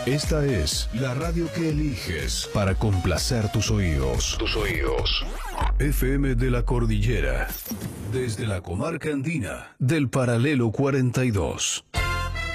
Esta es la radio que eliges para complacer tus oídos. Tus oídos. FM de la Cordillera. Desde la comarca andina del Paralelo 42.